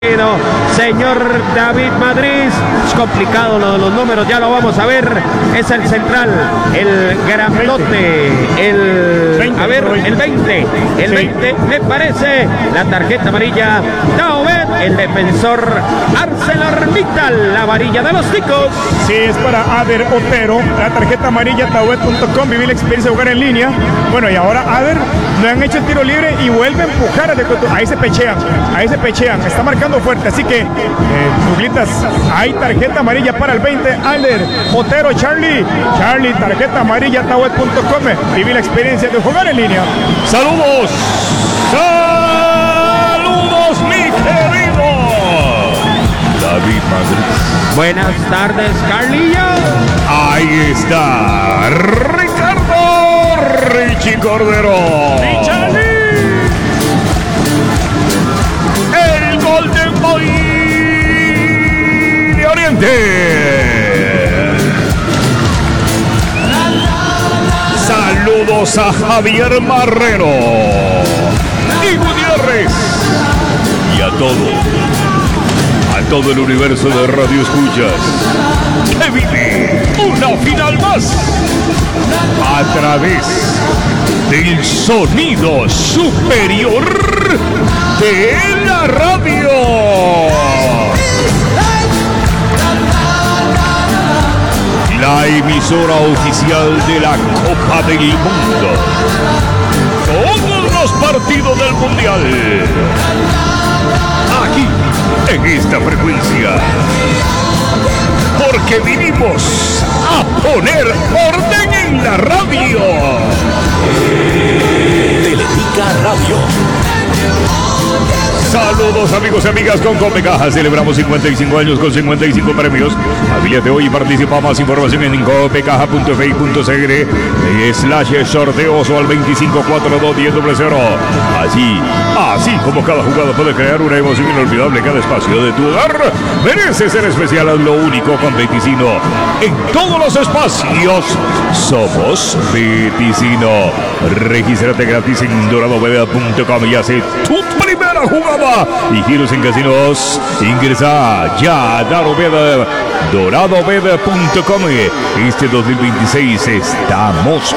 Señor David Madrid, es complicado lo de los números, ya lo vamos a ver. Es el central, el grandote, el 20, el 20 me parece, la tarjeta amarilla, Daubet, el defensor ArcelorMittal, la varilla de los ticos. Sí, es para Ader Otero, la tarjeta amarilla, Daubet.com, vivir la experiencia de jugar en línea. Bueno, y ahora Ader no han hecho el tiro libre y vuelve a empujar a ahí se pechean, está marcando fuerte, así que Douglas, hay tarjeta amarilla para el 20, Ader Otero, Charlie, tarjeta amarilla, Daubet.com, vivir la experiencia de jugar en línea. Saludos, mi querido David Madrid. Buenas tardes, Carlillo. Ahí está Ricardo Richie Cordero. El Golden Boy de Oriente. Saludos a Javier Marrero y Gutiérrez y a todo el universo de Radio Escuchas que vive una final más a través del sonido superior de la radio. La emisora oficial de la Copa del Mundo. Todos los partidos del Mundial. Aquí, en esta frecuencia. Porque vinimos a poner orden en la radio. Teletica Radio. Saludos amigos y amigas con Copecaja. Celebramos 55 años con 55 premios. Afíliate hoy y participa. Más información en copecaja.fi.cr/sorteos o al 25421000. Así como cada jugada puede crear una emoción inolvidable, cada espacio de tu hogar merece ser especial. Hazlo único con Beticino. En todos los espacios somos Beticino. Regístrate gratis en doradoveda.com y hace tu primera jugada y giros en casinos. Ingresa ya a doradoveda.com. Este 2026 estamos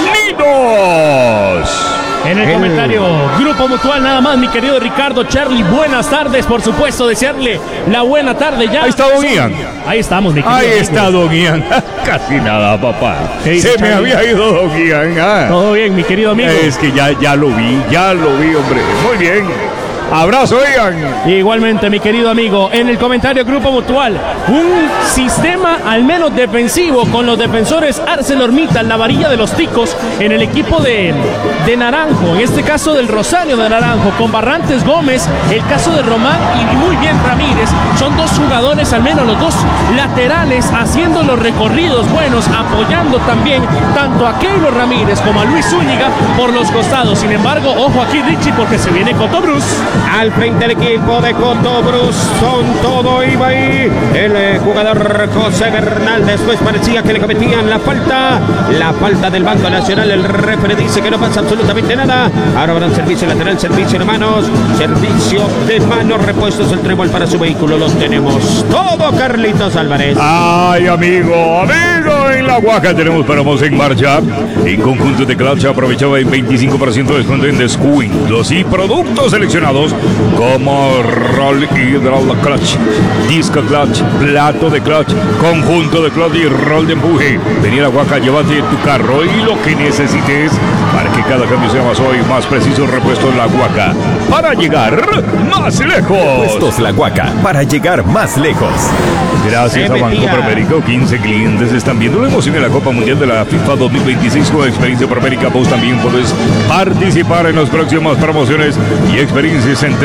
unidos. En el comentario, Grupo Mutual, nada más, mi querido Ricardo, Charlie, buenas tardes, por supuesto, desearle la buena tarde ya. Ahí está Don Ian. Ahí estamos, mi querido. Ahí está Don Ian. Casi nada, papá. Se me había ido Don Ian. Todo bien, mi querido amigo. Es que ya lo vi, hombre. Muy bien. Abrazo, Ian. Igualmente, mi querido amigo. En el comentario, Grupo Mutual, un sistema al menos defensivo con los defensores ArcelorMittal, la varilla de los ticos, en el equipo de Naranjo, en este caso del Rosario de Naranjo, con Barrantes Gómez, el caso de Román y muy bien Ramírez. Son dos jugadores, al menos los dos laterales, haciendo los recorridos buenos, apoyando también tanto a Keylor Ramírez como a Luis Zúñiga por los costados. Sin embargo, ojo aquí, Richie, porque se viene Cotobruz. Al frente del equipo de Cotobruz, son todo iba ahí. El jugador José Bernal, después parecía que le cometían la falta del Banco Nacional. El referee dice que no pasa absolutamente nada. Ahora van servicio lateral, servicio de manos, repuestos el trébol para su vehículo. Los tenemos todo, Carlitos Álvarez. Ay, amigo, en la Huaca tenemos paramos en marcha. En conjunto de clutch aprovechaba el 25% de descuento en descuentos y productos seleccionados como roll hydraulic clutch, disco clutch, plato de clutch, conjunto de clutch y roll de empuje. Vení a la Huaca, llévate tu carro y lo que necesites para que cada cambio sea más hoy, más preciso. Repuesto La Huaca para llegar más lejos. Repuestos La Huaca para llegar más lejos. Gracias a Banco Promérica, 15 clientes están viendo la emoción en la Copa Mundial de la FIFA 2026 con Experiencia Promérica. Vos también podés participar en las próximas promociones y experiencias en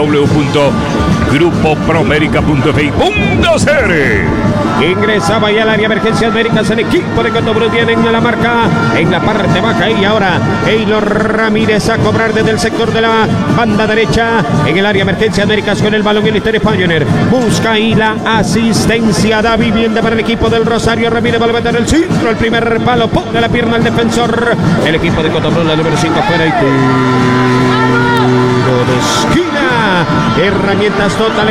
www.grupopromerica.fi.cr. Ingresaba ya al área de emergencias médicas el equipo de Cotobruz. Vienen a la marca en la parte baja y ahora Keylor Ramírez a cobrar desde el sector de la banda derecha en el área de emergencias médicas con el balón el Inter Pioneer. Busca ahí la asistencia, da vivienda para el equipo del Rosario. Ramírez va a levantar el centro, el primer palo, pone la pierna al defensor. El equipo de Cotobruz, la número 5 afuera y tiro de esquina. Herramientas totales.